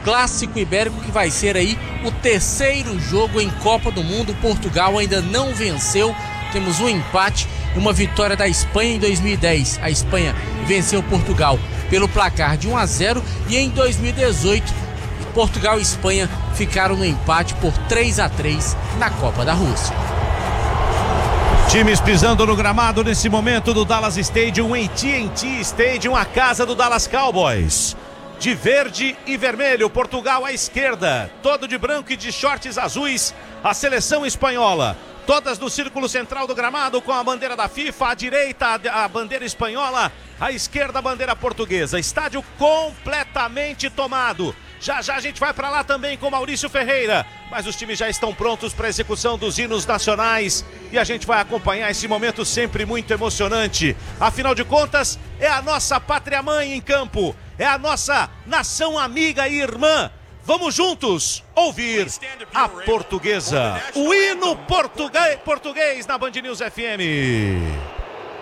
Clássico Ibérico que vai ser aí o terceiro jogo em Copa do Mundo. Portugal ainda não venceu, temos um empate e uma vitória da Espanha em 2010. A Espanha venceu Portugal pelo placar de 1-0 e em 2018 Portugal e Espanha ficaram no empate por 3-3 na Copa da Rússia. Times pisando no gramado nesse momento do Dallas Stadium, em TNT Stadium, a casa do Dallas Cowboys. De verde e vermelho, Portugal à esquerda, todo de branco e de shorts azuis, a seleção espanhola. Todas no círculo central do gramado com a bandeira da FIFA, à direita a bandeira espanhola, à esquerda a bandeira portuguesa. Estádio completamente tomado. Já já a gente vai para lá também com Maurício Ferreira, mas os times já estão prontos para a execução dos hinos nacionais e a gente vai acompanhar esse momento sempre muito emocionante. Afinal de contas, é a nossa pátria-mãe em campo, é a nossa nação amiga e irmã. Vamos juntos ouvir a portuguesa, o hino português na Band News FM.